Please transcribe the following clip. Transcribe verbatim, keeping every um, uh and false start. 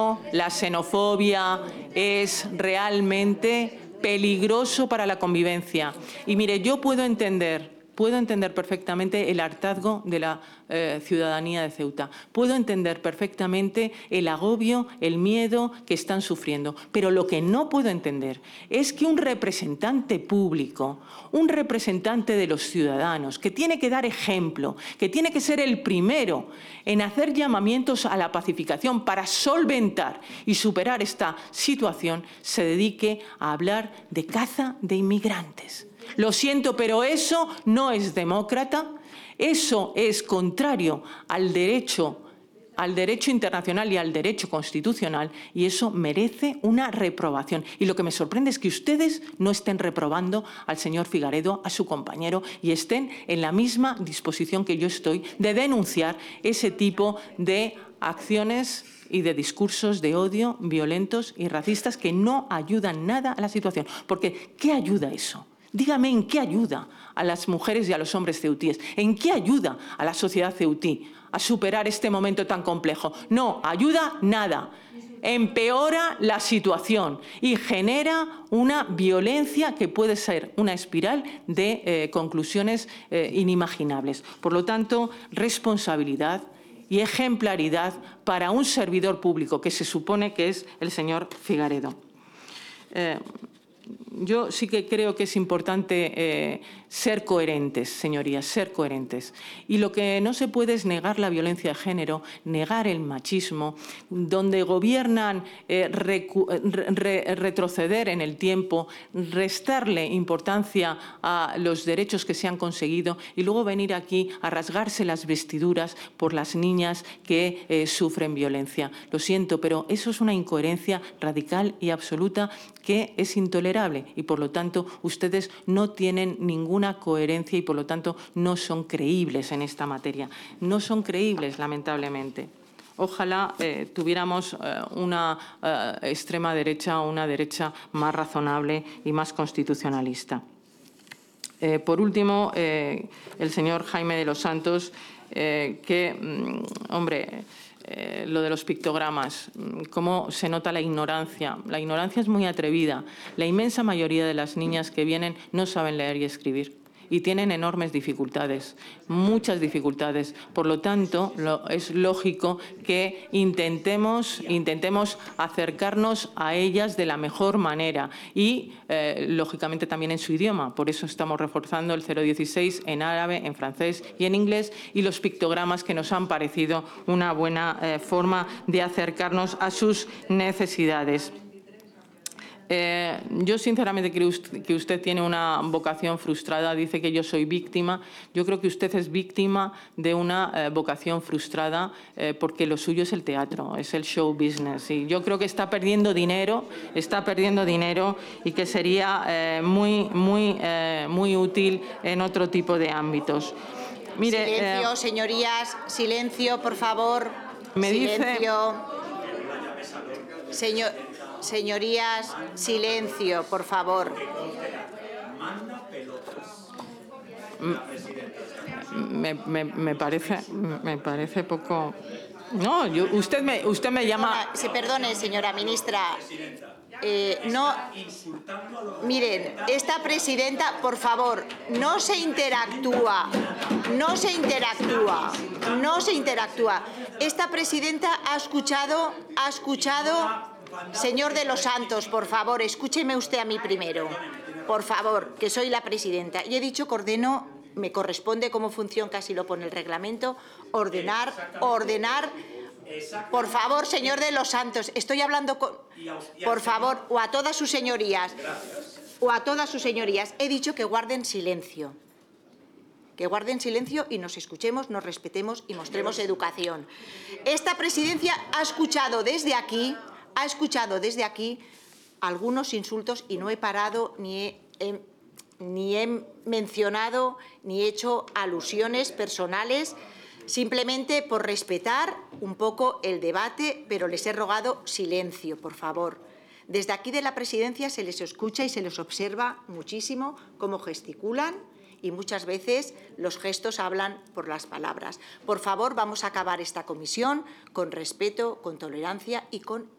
odio, la xenofobia es realmente peligroso para la convivencia. Y mire, yo puedo entender, puedo entender perfectamente el hartazgo de la eh, ciudadanía de Ceuta. Puedo entender perfectamente el agobio, el miedo que están sufriendo. Pero lo que no puedo entender es que un representante público, un representante de los ciudadanos, que tiene que dar ejemplo, que tiene que ser el primero en hacer llamamientos a la pacificación para solventar y superar esta situación, se dedique a hablar de caza de inmigrantes. Lo siento, pero eso no es demócrata, eso es contrario al derecho, al derecho internacional y al derecho constitucional, y eso merece una reprobación. Y lo que me sorprende es que ustedes no estén reprobando al señor Figaredo, a su compañero, y estén en la misma disposición que yo estoy de denunciar ese tipo de acciones y de discursos de odio violentos y racistas que no ayudan nada a la situación. Porque, ¿qué ayuda eso? Dígame en qué ayuda a las mujeres y a los hombres ceutíes, en qué ayuda a la sociedad ceutí a superar este momento tan complejo. No, ayuda nada. Empeora la situación y genera una violencia que puede ser una espiral de eh, conclusiones eh, inimaginables. Por lo tanto, responsabilidad y ejemplaridad para un servidor público que se supone que es el señor Figaredo. Eh, Yo sí que creo que es importante eh, ser coherentes, señorías, ser coherentes. Y lo que no se puede es negar la violencia de género, negar el machismo, donde gobiernan eh, recu re retroceder en el tiempo, restarle importancia a los derechos que se han conseguido y luego venir aquí a rasgarse las vestiduras por las niñas que eh, sufren violencia. Lo siento, pero eso es una incoherencia radical y absoluta que es intolerable. Y, por lo tanto, ustedes no tienen ninguna coherencia y, por lo tanto, no son creíbles en esta materia. No son creíbles, lamentablemente. Ojalá eh, tuviéramos eh, una eh, extrema derecha o una derecha más razonable y más constitucionalista. Eh, por último, eh, el señor Jaime de los Santos, eh, que, mm, hombre... Eh, lo de los pictogramas, cómo se nota la ignorancia. La ignorancia es muy atrevida. La inmensa mayoría de las niñas que vienen no saben leer y escribir y tienen enormes dificultades, muchas dificultades. Por lo tanto, lo, es lógico que intentemos, intentemos acercarnos a ellas de la mejor manera y, eh, lógicamente, también en su idioma. Por eso estamos reforzando el cero dieciséis en árabe, en francés y en inglés, y los pictogramas que nos han parecido una buena eh, forma de acercarnos a sus necesidades. Eh, yo, sinceramente, creo que usted tiene una vocación frustrada. Dice que yo soy víctima. Yo creo que usted es víctima de una eh, vocación frustrada eh, porque lo suyo es el teatro, es el show business. Y yo creo que está perdiendo dinero, está perdiendo dinero y que sería eh, muy, muy, eh, muy útil en otro tipo de ámbitos. Mire, silencio, eh, señorías, silencio, por favor. Me silencio. Dice... Señor... Señorías, silencio, por favor. Me, me, me parece, me parece poco. No, yo, usted me, usted me llama. Se perdone, señora ministra. Eh, no, miren, esta presidenta, por favor, no se interactúa, no se interactúa, no se interactúa. Esta presidenta ha escuchado, ha escuchado. Señor de los Santos, por favor, escúcheme usted a mí primero. Por favor, que soy la presidenta. Y he dicho que ordeno, me corresponde como función, casi lo pone el reglamento, ordenar, ordenar. Por favor, señor de los Santos, estoy hablando con... Por favor, o a todas sus señorías, o a todas sus señorías, he dicho que guarden silencio. Que guarden silencio y nos escuchemos, nos respetemos y mostremos educación. Esta presidencia ha escuchado desde aquí... Ha escuchado desde aquí algunos insultos y no he parado ni he, he, ni he mencionado ni he hecho alusiones personales, simplemente por respetar un poco el debate, pero les he rogado silencio, por favor. Desde aquí de la presidencia se les escucha y se les observa muchísimo cómo gesticulan y muchas veces los gestos hablan por las palabras. Por favor, vamos a acabar esta comisión con respeto, con tolerancia y con